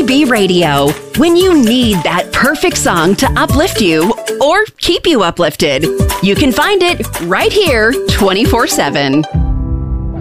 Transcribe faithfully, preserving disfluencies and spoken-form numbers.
B B Radio. When you need that perfect song to uplift you or keep you uplifted, you can find it right here twenty-four seven.